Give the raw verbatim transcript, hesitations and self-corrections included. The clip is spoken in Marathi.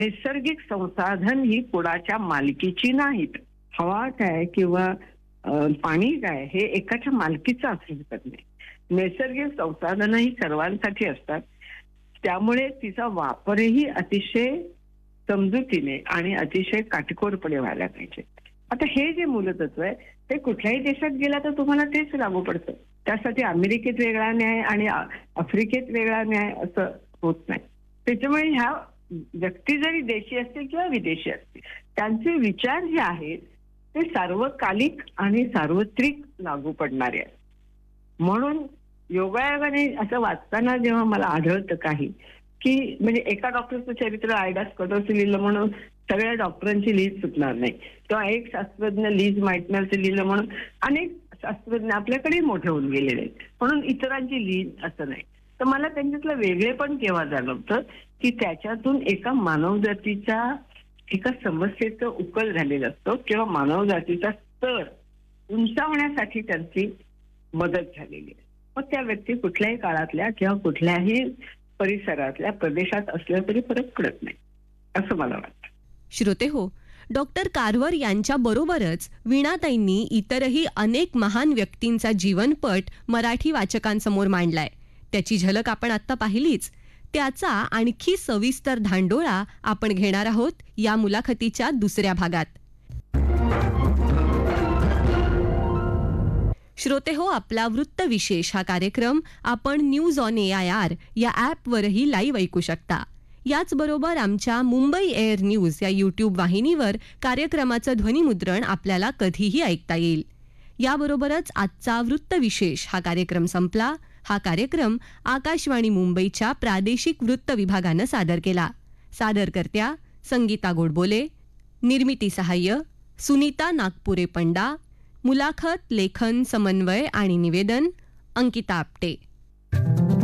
नैसर्गिक संसाधन ही कुणाच्या मालकीची नाहीत. हवा काय किंवा अ, पाणी काय हे एकाच्या मालकीचं असू शकत नाही. नैसर्गिक संसाधनं ही सर्वांसाठी असतात. त्यामुळे तिचा वापरही अतिशय समजुतीने आणि अतिशय काटेकोरपणे व्हायला पाहिजे. आता हे जे मूलतत्व आहे ते कुठल्याही देशात गेला तर तुम्हाला तेच लागू पडतं. त्यासाठी अमेरिकेत वेगळा न्याय आणि आ- आफ्रिकेत वेगळा न्याय असं होत नाही. त्याच्यामुळे ह्या व्यक्ती जरी देशी असतील किंवा विदेशी असतील त्यांचे विचार जे आहेत ते सार्वकालिक आणि सार्वत्रिक लागू पडणारे आहेत. म्हणून योगायोगाने असं वाचताना जेव्हा मला आढळतं काही की म्हणजे एका डॉक्टरचं चरित्र आयडा स्कॉटरचं लिहिलं म्हणून सगळ्या डॉक्टरांची लीज सुटणार नाही, किंवा एक शास्त्रज्ञ लीज माइटनरचं लिहिलं म्हणून अनेक शास्त्रज्ञ आपल्याकडे मोठे होऊन गेलेले आहेत म्हणून इतरांची लीज असं नाही. तर मला त्यांच्यातलं वेगळे पण केव्हा जाणवतं की त्याच्यातून एका मानवजातीच्या एका समस्येचं उकल झालेलं असतं किंवा मानवजातीचा स्तर उंचावण्यासाठी त्यांची मदत झालेली आहे. मग त्या व्यक्ती कुठल्याही काळातल्या किंवा कुठल्याही परिसरातल्या प्रदेशात असल्या तरी फरक पडत नाही असं मला वाटतं. श्रोते हो, डॉक्टर कारवर यांच्या बरोबरच वीणाताईंनी इतरही अनेक महान व्यक्तींचा जीवनपट मराठी वाचकांसमोर मांडलाय. त्याची झलक आपण आत्ता पाहिलीच. त्याचा आणखी सविस्तर धांडोळा आपण घेणार आहोत या मुलाखतीच्या दुसऱ्या भागात. श्रोते हो, आपला वृत्त विशेष हा कार्यक्रम आपण news on A I R या ॲपवरही लाईव्ह ऐकू शकता. याचबरोबर आमच्या मुंबई एअर न्यूज या यूट्यूब वाहिनीवर कार्यक्रमाचं ध्वनिमुद्रण आपल्याला कधीही ऐकता येईल. याबरोबरच आजचा वृत्त विशेष हा कार्यक्रम संपला. हा कार्यक्रम आकाशवाणी मुंबईच्या प्रादेशिक वृत्त विभागानं सादर केला. सादरकर्त्या संगीता गोडबोले, निर्मिती सहाय्य सुनीता नागपुरे पंडा, मुलाखत लेखन समन्वय आणि निवेदन अंकिता आपटे.